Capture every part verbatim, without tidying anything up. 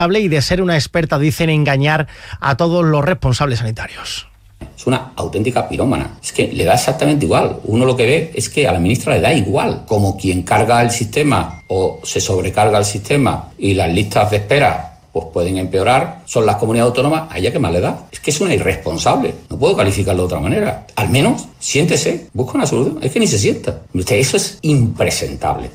y de ser una experta, dicen, engañar a todos los responsables sanitarios. Es una auténtica pirómana. Es que le da exactamente igual. Uno lo que ve es que a la ministra le da igual. Como quien carga el sistema o se sobrecarga el sistema y las listas de espera pues pueden empeorar, son las comunidades autónomas, a ella que más le da. Es que es una irresponsable. No puedo calificarlo de otra manera. Al menos, siéntese, busca una solución. Es que ni se sienta. Eso es impresentable.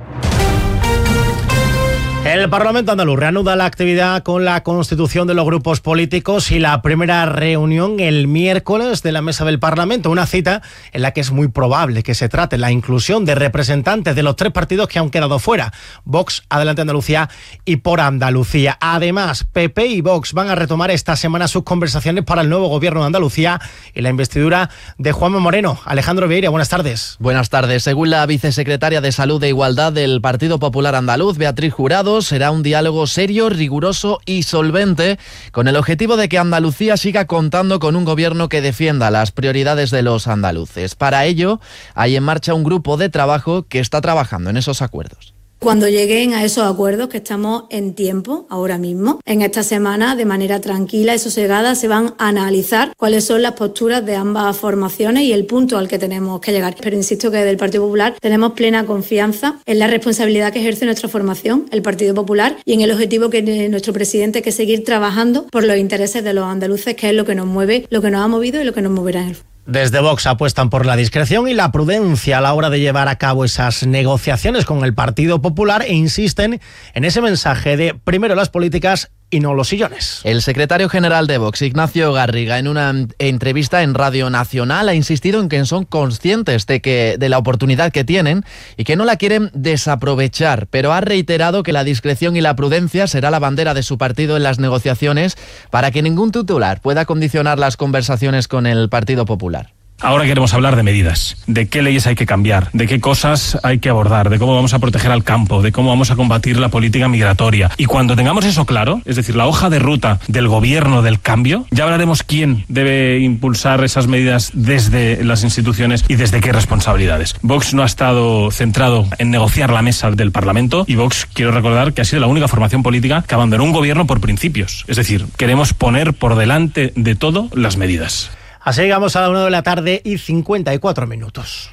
El Parlamento andaluz reanuda la actividad con la constitución de los grupos políticos y la primera reunión el miércoles de la mesa del Parlamento, una cita en la que es muy probable que se trate la inclusión de representantes de los tres partidos que han quedado fuera, Vox, Adelante Andalucía y Por Andalucía. Además, P P y Vox van a retomar esta semana sus conversaciones para el nuevo gobierno de Andalucía y la investidura de Juanma Moreno. Alejandro Vieira, buenas tardes. Buenas tardes. Según la vicesecretaria de Salud e Igualdad del Partido Popular Andaluz, Beatriz Jurado, será un diálogo serio, riguroso y solvente, con el objetivo de que Andalucía siga contando con un gobierno que defienda las prioridades de los andaluces. Para ello, hay en marcha un grupo de trabajo que está trabajando en esos acuerdos. Cuando lleguen a esos acuerdos, que estamos en tiempo ahora mismo, en esta semana, de manera tranquila y sosegada, se van a analizar cuáles son las posturas de ambas formaciones y el punto al que tenemos que llegar. Pero insisto que desde el Partido Popular tenemos plena confianza en la responsabilidad que ejerce nuestra formación, el Partido Popular, y en el objetivo que tiene nuestro presidente, que es seguir trabajando por los intereses de los andaluces, que es lo que nos mueve, lo que nos ha movido y lo que nos moverá en el futuro. Desde Vox apuestan por la discreción y la prudencia a la hora de llevar a cabo esas negociaciones con el Partido Popular e insisten en ese mensaje de primero las políticas y no los sillones. El secretario general de Vox, Ignacio Garriga, en una entrevista en Radio Nacional ha insistido en que son conscientes de que de la oportunidad que tienen y que no la quieren desaprovechar, pero ha reiterado que la discreción y la prudencia será la bandera de su partido en las negociaciones para que ningún titular pueda condicionar las conversaciones con el Partido Popular. Ahora queremos hablar de medidas, de qué leyes hay que cambiar, de qué cosas hay que abordar, de cómo vamos a proteger al campo, de cómo vamos a combatir la política migratoria. Y cuando tengamos eso claro, es decir, la hoja de ruta del gobierno del cambio, ya hablaremos quién debe impulsar esas medidas desde las instituciones y desde qué responsabilidades. Vox no ha estado centrado en negociar la mesa del Parlamento y Vox, quiero recordar, que ha sido la única formación política que abandonó un gobierno por principios. Es decir, queremos poner por delante de todo las medidas. Así llegamos a la una de la tarde y cincuenta y cuatro minutos.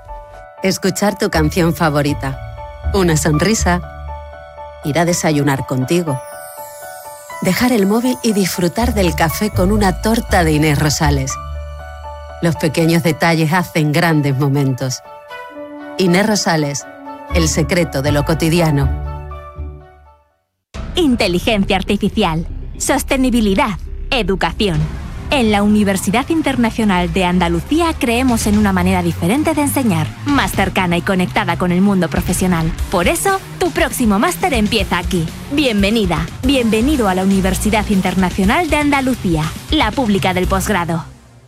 Escuchar tu canción favorita, una sonrisa, ir a desayunar contigo, dejar el móvil y disfrutar del café con una torta de Inés Rosales. Los pequeños detalles hacen grandes momentos. Inés Rosales, el secreto de lo cotidiano. Inteligencia artificial, sostenibilidad, educación. En la Universidad Internacional de Andalucía creemos en una manera diferente de enseñar, más cercana y conectada con el mundo profesional. Por eso, tu próximo máster empieza aquí. Bienvenida, bienvenido a la Universidad Internacional de Andalucía, la pública del posgrado.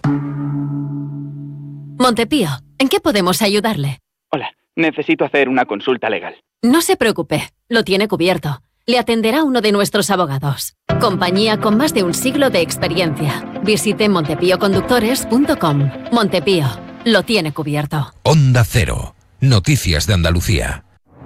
Montepío, ¿en qué podemos ayudarle? Hola, necesito hacer una consulta legal. No se preocupe, lo tiene cubierto. Le atenderá uno de nuestros abogados. Compañía con más de un siglo de experiencia. Visite montepío conductores punto com. Montepío, lo tiene cubierto. Onda Cero. Noticias de Andalucía.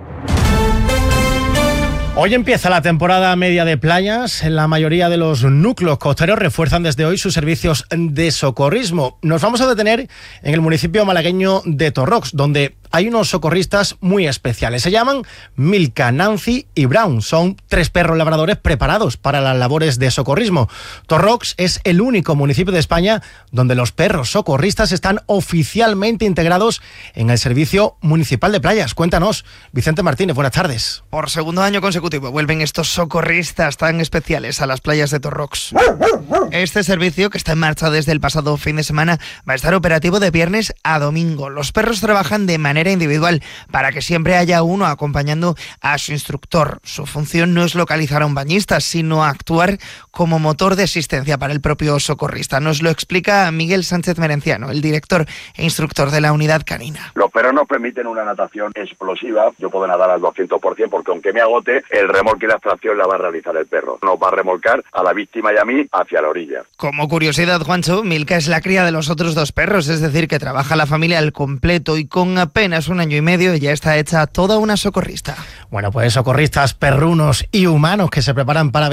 Hoy empieza la temporada media de playas. La mayoría de los núcleos costeros refuerzan desde hoy sus servicios de socorrismo. Nos vamos a detener en el municipio malagueño de Torrox, donde hay unos socorristas muy especiales. Se llaman Milka, Nancy y Brown. Son tres perros labradores preparados para las labores de socorrismo. Torrox es el único municipio de España donde los perros socorristas están oficialmente integrados en el Servicio Municipal de Playas. Cuéntanos, Vicente Martínez, buenas tardes. Por segundo año consecutivo vuelven estos socorristas tan especiales a las playas de Torrox. Este servicio, que está en marcha desde el pasado fin de semana, va a estar operativo de viernes a domingo. Los perros trabajan de manera individual para que siempre haya uno acompañando a su instructor. Su función no es localizar a un bañista, sino actuar como motor de asistencia para el propio socorrista. Nos lo explica Miguel Sánchez Merenciano, el director e instructor de la unidad canina. Los perros nos permiten una natación explosiva. Yo puedo nadar al doscientos por ciento porque aunque me agote, el remolque y la extracción la va a realizar el perro. Nos va a remolcar a la víctima y a mí hacia la orilla. Como curiosidad, Juancho, Milka es la cría de los otros dos perros, es decir, que trabaja la familia al completo y con apenas un año y medio ya está hecha toda una socorrista. Bueno, pues socorristas perrunos y humanos que se preparan para